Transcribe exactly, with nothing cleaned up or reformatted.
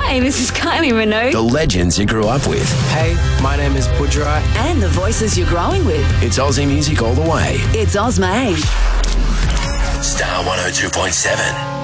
Hi, this is Kylie Minogue. The legends you grew up with. Hey, my name is Budrai. And the voices you're growing with. It's Aussie music all the way. It's Ozma. Star one oh two point seven.